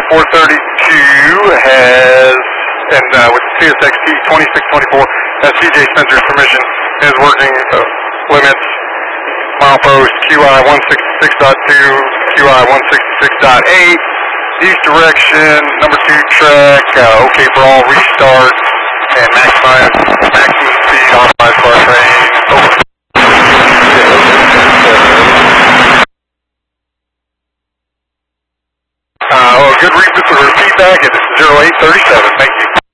432 has, and with CSXT 2624, has CJ Spencer's permission, is working limits, milepost QI 166.2, QI 166.8, east direction, number 2 track, okay for all, restart, and maximum speed, authorized for our train, over. Good feedback, and this is 0837, thank you.